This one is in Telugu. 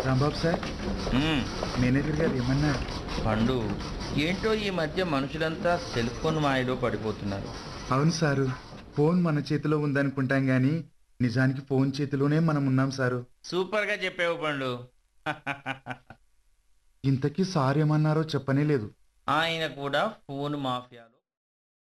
రాంబాబు సార్, మ్మ్. మేనేజర్ గారు ఏమన్నారు? పండు, ఏంటో ఈ మధ్య మనుషులంతా సెల్ ఫోన్ మాయలో పడిపోతున్నారు. అవును సారు, ఫోన్ మన చేతిలో ఉందనుకుంటాం గాని నిజానికి ఫోన్ చేతిలోనే మనం ఉన్నాం సారు. సూపర్గా చెప్పావు పండు. ఇంతకీ సార్ ఏమన్నారో చెప్పనే లేదు. ఆయన కూడా ఫోన్ మాఫియాలో